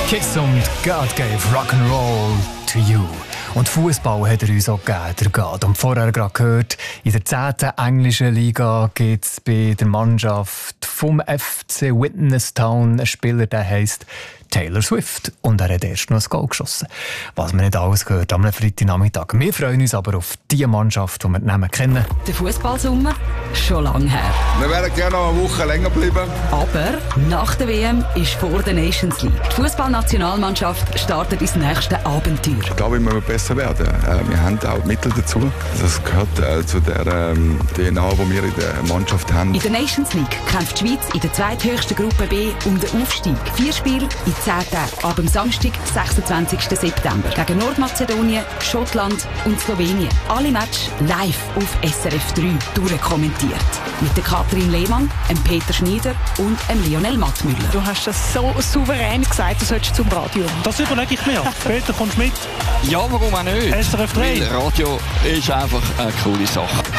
Kiss und God gave Rock'n'Roll to you. Und Fußball hat er uns auch gegeben, der God. Und vorher gerade gehört, in der 10. englischen Liga gibt es bei der Mannschaft vom FC Witness Town einen Spieler, der heisst Taylor Swift. Und er hat erst noch ein Goal geschossen. Was man nicht alles gehört am Freitagnachmittag. Wir freuen uns aber auf die Mannschaft, die wir die Namen kennen. Der Fußballsommer schon lange her. Wir werden gerne noch eine Woche länger bleiben. Aber nach der WM ist vor der Nations League. Die Fußballnationalmannschaft startet ins nächste Abenteuer. Ich glaube, wir müssen besser werden. Wir haben auch Mittel dazu. Das gehört zu der DNA, die wir in der Mannschaft haben. In der Nations League kämpft die Schweiz in der zweithöchsten Gruppe B um den Aufstieg. 4 Spiele in 10 Tagen. Ab dem Samstag, 26. September. Gegen Nordmazedonien, Schottland und Slowenien. Alle Matches live auf SRF 3 durchkommentiert. Mit der Katrin Lehmann, dem Peter Schneider und dem Lionel Mattmüller. Du hast das so souverän gesagt, du solltest zum Radio. Das überlege ich mir. Peter, kommst du mit? Ja, warum auch nicht? SRF 3. Weil Radio ist einfach eine coole Sache.